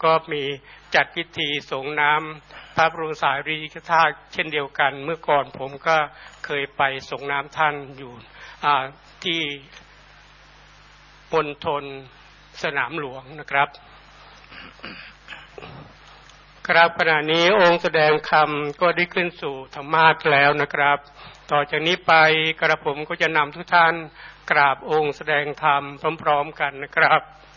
ก็มีจัดพิธีส่งน้ำพระบรมสารีริกธาตุเช่นเดียวกันเมื่อก่อนผมก็เคยไปส่งน้ำท่านอยู่ที่มณฑลสนามหลวงนะครับครับขณะนี้องค์แสดงธรรมก็ได้ขึ้นสู่ธรรมาสน์แล้วนะครับต่อจากนี้ไปกระผมก็จะนำทุกท่านกราบองค์แสดงธรรมพร้อมๆกันนะครับ